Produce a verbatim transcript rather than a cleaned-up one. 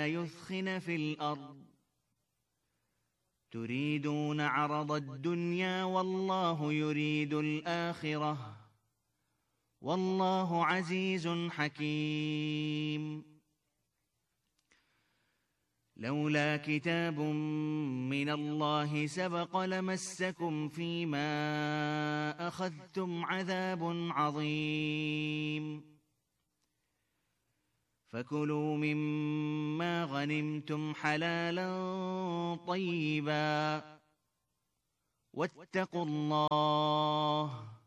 يثخن في الأرض تريدون عرض الدنيا والله يريد الآخرة والله عزيز حكيم. لولا كتاب من الله سبق لمسكم فيما أخذتم عذاب عظيم. فكلوا مما غنمتم حلالا طيبا واتقوا الله